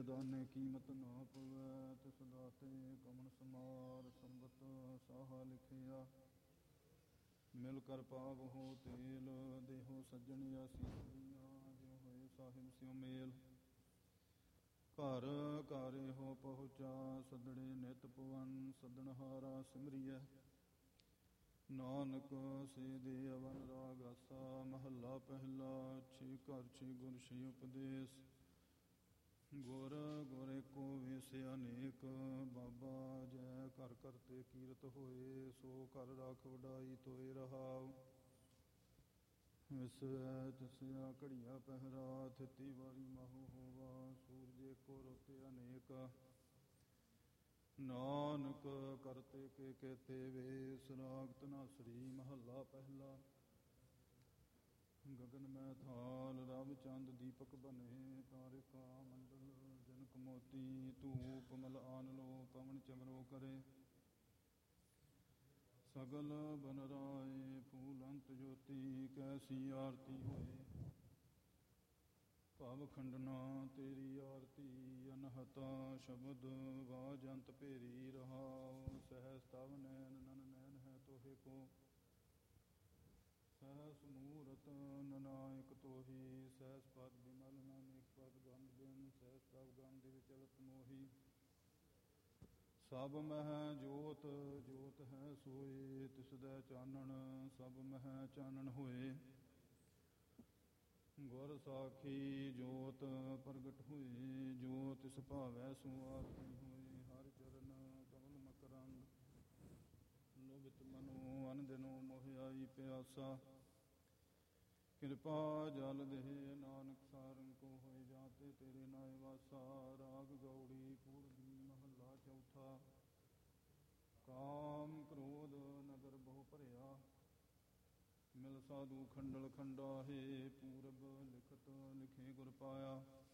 ਦਾਨੇ ਕੀਮਤ ਨਾ ਪਵੈ, ਤਿਸ ਦਾਤੇ ਕਮਨ ਸਮਾਰ, ਸੰਬਤ ਸਾਹਾ ਲਿਖਿਆ। ਮਿਲ ਕਰ ਪਾਵ ਹੋ ਤੇਲ, ਦੇਹੋ ਸੱਜਣ ਆਸੀਸਾਂ, ਜਿਉ ਹੋਏ ਸਾਹਿਬ ਸਿਉ ਮੇਲ। ਘਰ ਘਰ ਹੋ ਪਹੁੰਚਾ, ਸੱਦੜੇ ਨਿਤ ਪਵਨ, ਸੱਦਣਹਾਰਾ ਸਿਮਰੀਐ। ਨਾਨਕ ਸੇ ਦੇ ਅਵਨ ਰਾਗ ਆਸਾ, ਮਹੱਲਾ ਪਹਿਲਾ। ਛੇ ਘਰ ਛੇ ਗੁਰ ਛੇ ਉਪਦੇਸ਼, ਗੁਰ ਗੁਰ ਏਕੋ ਵੇਸ ਅਨੇਕ। ਬਾਬਾ ਜੈ ਘਰ ਕਰਤੇ ਕੀਰਤ ਹੋਏ, ਸੋ ਘਰ ਰਾਖ ਵਡਾਈ ਤੋਏ ਰਹਾਉ। ਵਿਸਵੈ ਤਿਸਇਆ ਘੜੀਆ ਪਹਿਰਾ, ਥਿਤੀ ਵਾਰੀ ਮਾਹੂ ਹੋਵਾ। ਸੂਰਜ ਏਕੋ ਰੋਤੇ ਅਨੇਕ, ਨਾਨਕ ਕਰਤੇ ਕੇ ਕੇਤੇ ਵੇਸ। ਰਾਗ ਧਨਾਸਰੀ ਮਹੱਲਾ ਪਹਿਲਾ। ਗਗਨ ਮੈਂ ਥਾਲ ਰਵ ਚੰਦ ਦੀਪਕ ਬਨੇ, ਤਾਰਿਕਾ ਮੰਡਲ ਜਨਕ ਮੋਤੀ। ਧੂਪ ਮਲ ਆਨ ਲੋ ਪਵਨ ਚਮਰੋ ਕਰੇ, ਸਗਲ ਬਨ ਰਾਏ ਫੂਲ ਅੰਤ ਜੋਤੀ। ਕੈਸੀ ਆਰਤੀ ਹੋਏ ਭਵ ਖੰਡਨਾ, ਤੇਰੀ ਆਰਤੀ ਅਨਹਤਾ। ਸ਼ਬਦ ਬਾਜ ਅੰਤ ਭੇਰੀ ਰਹਾਉ, ਸਹਿਸ ਤਵ ਨੈਣ ਨਨ ਨੈਣ ਹੈ ਤੋਹੇ ਕੋ। ਸਹਿਸ ਮੂਰਤ ਨਨਾਇਕ ਤੋਹੀ, ਸਹਿਸ ਪਦ ਬਿਮਲ ਨਾਨਕ ਪਦ ਗੰਧ ਬਿਨ। ਸਹਿਸ ਤਵ ਗੰਧ ਵਿਚਲਤ ਮੋਹੀ, ਸਭ ਮਹਿ ਜੋਤ ਜੋਤ ਹੈ ਸੋਏ। ਤਿਸਦੈ ਚਾਨਣ ਸਭ ਮਹਿ ਚਾਨਣ ਹੋਏ, ਗੁਰ ਸਾਖੀ ਜੋਤ ਪ੍ਰਗਟ ਹੋਏ। ਜੋ ਤਿਸ ਭਾਵੈ ਸੋ ਆਰਤੀ ਹੋਏ, ਹਰਿ ਚਰਨ ਕਮਲ ਮਕਰੰਦ। ਲੋਭਿਤ ਮਨੋ ਅਨ ਦਿਨੋ ਮੋਹਿ ਆਈ ਪਿਆਸਾ, ਕਿਰਪਾ ਜਲ ਦੇਹ ਨਾਨਕ ਸਾਰੰਗ ਕੋ ਹੋਏ। ਜਾਤੇ ਤੇਰੇ ਨਾਏ ਵਾਸਾ, ਰਾਗ ਗੌੜੀ ਪੂਰਬੀ ਮਹੱਲਾ ਚੌਥਾ। ਕਾਮ ਕ੍ਰੋਧ ਨਦਰ ਬਹੁ ਭਰਿਆ, ਮਿਲ ਸਾਧੂ ਖੰਡਲ ਖੰਡਾਹੇ। ਪੂਰਬ ਲਿਖਤ ਲਿਖੇ ਗੁਰ ਪਾਇਆ,